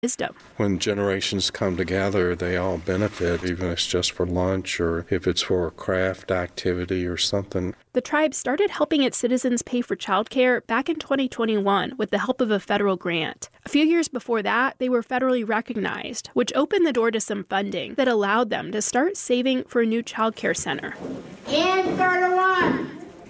wisdom. When generations come together, they all benefit, even if it's just for lunch or if it's for a craft activity or something. The tribe started helping its citizens pay for childcare back in 2021 with the help of a federal grant. A few years before that, they were federally recognized, which opened the door to some funding that allowed them to start saving for a new childcare center. In 31.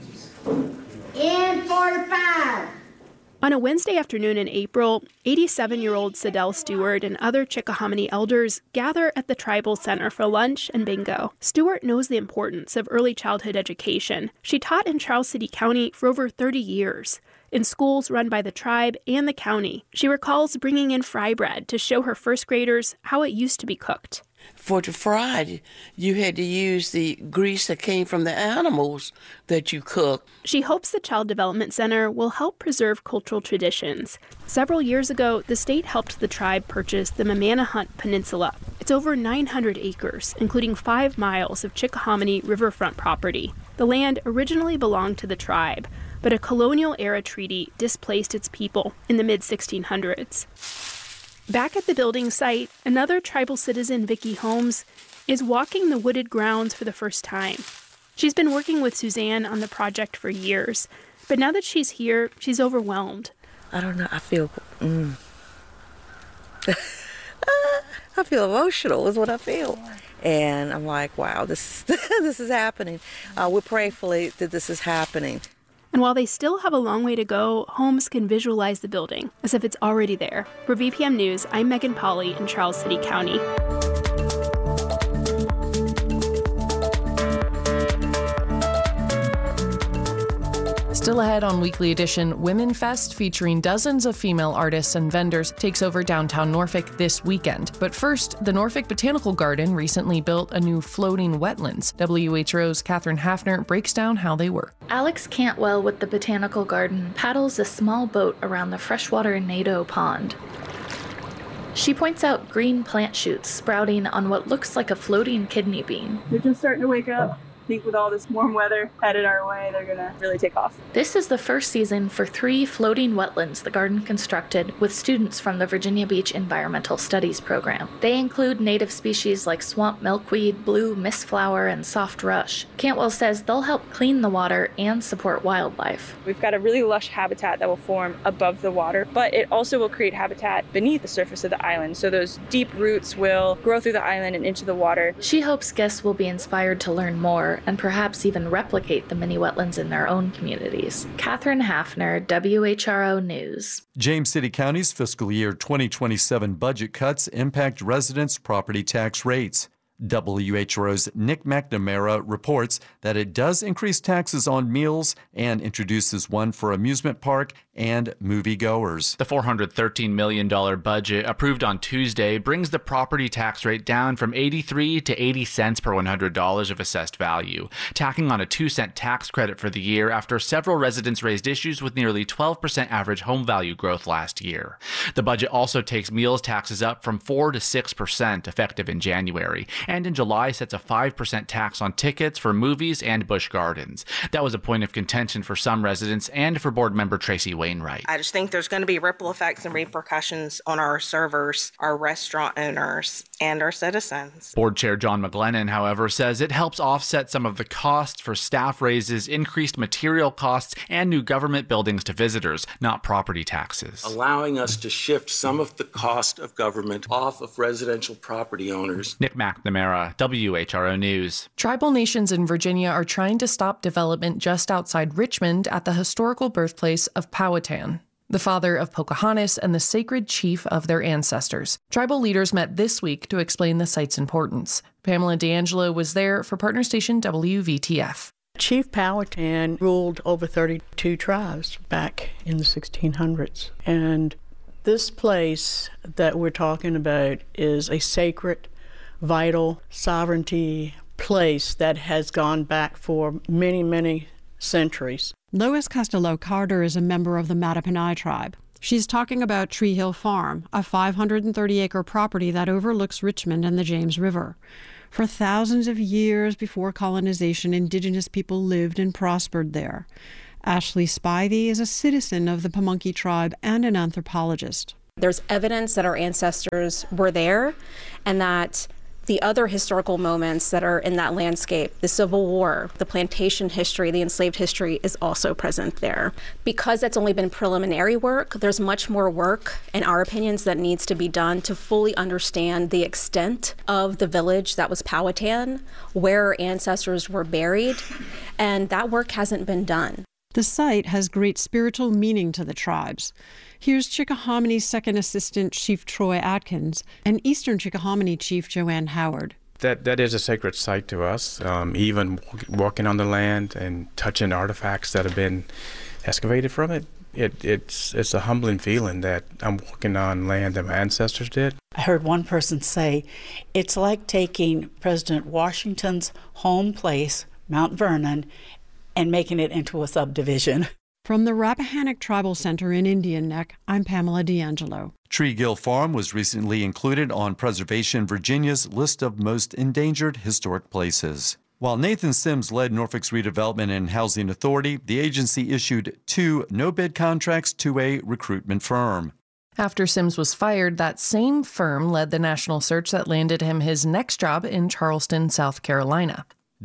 In 45. On a Wednesday afternoon in April, 87-year-old Sidell Stewart and other Chickahominy elders gather at the tribal center for lunch and bingo. Stewart knows the importance of early childhood education. She taught in Charles City County for over 30 years, in schools run by the tribe and the county. She recalls bringing in fry bread to show her first graders how it used to be cooked. For the fried, you had to use the grease that came from the animals that you cook. She hopes the Child Development Center will help preserve cultural traditions. Several years ago, the state helped the tribe purchase the Mamahunt Peninsula. It's over 900 acres, including 5 miles of Chickahominy riverfront property. The land originally belonged to the tribe, but a colonial-era treaty displaced its people in the mid-1600s. Back at the building site, another tribal citizen, Vicki Holmes, is walking the wooded grounds for the first time. She's been working with Suzanne on the project for years, but now that she's here, she's overwhelmed. I don't know, I feel I feel emotional is what I feel. And I'm like, wow, this is happening. We're prayerfully that this is happening. And while they still have a long way to go, Holmes can visualize the building as if it's already there. For VPM News, I'm Megan Polly in Charles City County. Still ahead on Weekly Edition, Women Fest featuring dozens of female artists and vendors takes over downtown Norfolk this weekend. But first, the Norfolk Botanical Garden recently built a new floating wetlands. WHRO's Catherine Hafner breaks down how they work. Alex Cantwell with the Botanical Garden paddles a small boat around the freshwater Nadeau Pond. She points out green plant shoots sprouting on what looks like a floating kidney bean. They're just starting to wake up. I think with all this warm weather headed our way, they're gonna really take off. This is the first season for 3 floating wetlands the garden constructed with students from the Virginia Beach Environmental Studies program. They include native species like swamp milkweed, blue mistflower, and soft rush. Cantwell says they'll help clean the water and support wildlife. We've got a really lush habitat that will form above the water, but it also will create habitat beneath the surface of the island. So those deep roots will grow through the island and into the water. She hopes guests will be inspired to learn more and perhaps even replicate the mini wetlands in their own communities. Catherine Hafner, WHRO News. James City County's fiscal year 2027 budget cuts impact residents' property tax rates. WHRO's Nick McNamara reports that it does increase taxes on meals and introduces one for amusement park and moviegoers. The $413 million budget approved on Tuesday brings the property tax rate down from 83 to 80 cents per $100 of assessed value, tacking on a 2-cent tax credit for the year after several residents raised issues with nearly 12% average home value growth last year. The budget also takes meals taxes up from 4 to 6% effective in January, and in July sets a 5% tax on tickets for movies and Busch Gardens. That was a point of contention for some residents and for board member Tracy Wainwright. I just think there's going to be ripple effects and repercussions on our servers, our restaurant owners, and our citizens. Board Chair John McGlennon, however, says it helps offset some of the costs for staff raises, increased material costs, and new government buildings to visitors, not property taxes. Allowing us to shift some of the cost of government off of residential property owners. Nick McNamara, WHRO News. Tribal nations in Virginia are trying to stop development just outside Richmond at the historical birthplace of Powhatan, the father of Pocahontas and the sacred chief of their ancestors. Tribal leaders met this week to explain the site's importance. Pamela D'Angelo was there for partner station WVTF. Chief Powhatan ruled over 32 tribes back in the 1600s. And this place that we're talking about is a sacred, vital sovereignty place that has gone back for many, many centuries. Lois Costello Carter is a member of the Mattaponi tribe. She's talking about Tree Hill Farm, a 530-acre property that overlooks Richmond and the James River. For thousands of years before colonization, indigenous people lived and prospered there. Ashley Spivey is a citizen of the Pamunkey tribe and an anthropologist. There's evidence that our ancestors were there and that the other historical moments that are in that landscape, the Civil War, the plantation history, the enslaved history, is also present there. Because that's only been preliminary work, there's much more work, in our opinions, that needs to be done to fully understand the extent of the village that was Powhatan, where our ancestors were buried, and that work hasn't been done. The site has great spiritual meaning to the tribes. Here's Chickahominy Second Assistant Chief Troy Atkins and Eastern Chickahominy Chief Joanne Howard. That is a sacred site to us. Even walking on the land and touching artifacts that have been excavated from it, it's a humbling feeling that I'm walking on land that my ancestors did. I heard one person say, it's like taking President Washington's home place, Mount Vernon, and making it into a subdivision. From the Rappahannock Tribal Center in Indian Neck, I'm Pamela D'Angelo. Treegill Farm was recently included on Preservation Virginia's list of most endangered historic places. While Nathan Sims led Norfolk's Redevelopment and Housing Authority, the agency issued 2 no-bid contracts to a recruitment firm. After Sims was fired, that same firm led the national search that landed him his next job in Charleston, South Carolina.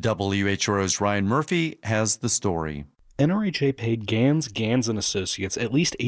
WHRO's Ryan Murphy has the story. NRHA paid Gans & Associates at least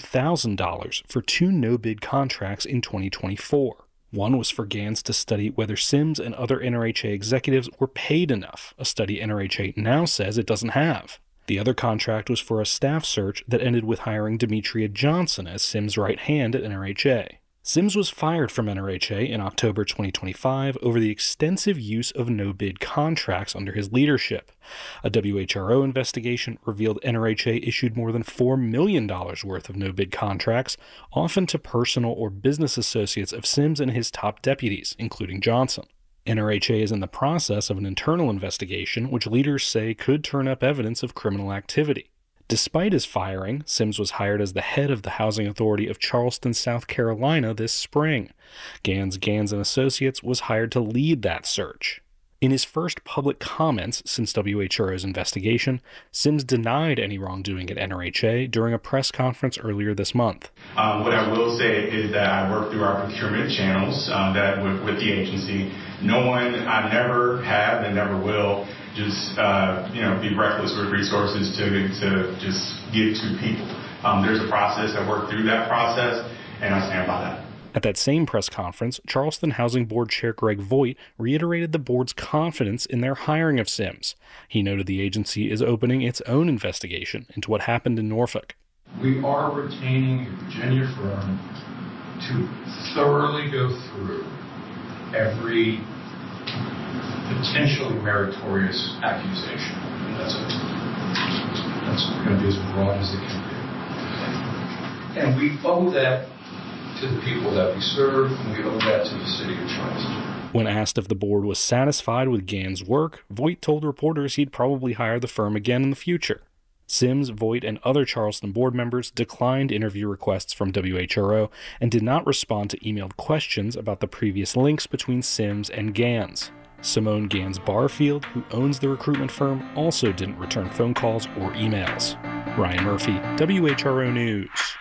$82,000 for 2 no-bid contracts in 2024. One was for Gans to study whether Sims and other NRHA executives were paid enough, a study NRHA now says it doesn't have. The other contract was for a staff search that ended with hiring Demetria Johnson as Sims' right hand at NRHA. Sims was fired from NRHA in October 2025 over the extensive use of no-bid contracts under his leadership. A WHRO investigation revealed NRHA issued more than $4 million worth of no-bid contracts, often to personal or business associates of Sims and his top deputies, including Johnson. NRHA is in the process of an internal investigation, which leaders say could turn up evidence of criminal activity. Despite his firing, Sims was hired as the head of the Housing Authority of Charleston, South Carolina this spring. Gans & Associates was hired to lead that search. In his first public comments since WHRO's investigation, Sims denied any wrongdoing at NRHA during a press conference earlier this month. What I will say is that I work through our procurement channels with the agency. I never have and never will just be reckless with resources to just give to people. There's a process. I work through that process, and I stand by that. At that same press conference, Charleston Housing Board Chair Greg Voigt reiterated the board's confidence in their hiring of Sims. He noted the agency is opening its own investigation into what happened in Norfolk. We are retaining a Virginia firm to thoroughly go through every potentially meritorious accusation. And that's going to be as broad as it can be. And we owe that to the people that we serve, and we owe that to the city of Charleston. When asked if the board was satisfied with Gans' work, Voigt told reporters he'd probably hire the firm again in the future. Sims, Voigt, and other Charleston board members declined interview requests from WHRO and did not respond to emailed questions about the previous links between Sims and Gans. Simone Gans Barfield, who owns the recruitment firm, also didn't return phone calls or emails. Ryan Murphy, WHRO News.